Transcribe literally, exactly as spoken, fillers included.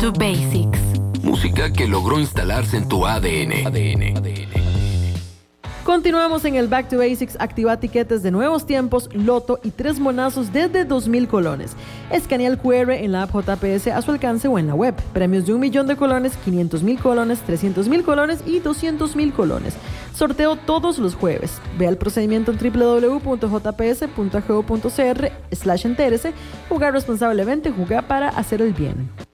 to Basics. Música que logró instalarse en tu A D N. A D N. A D N. Continuamos en el Back to Basics. Activa tiquetes de Nuevos Tiempos, Loto y tres monazos desde dos mil colones. Escanea el cu erre en la app J P S a su alcance o en la web. Premios de un millón de colones, quinientos mil colones, trescientos mil colones y doscientos mil colones. Sorteo todos los jueves. Vea el procedimiento en doble u doble u doble u punto j p s punto g o punto c r slash entérese. Jugar responsablemente, jugar para hacer el bien.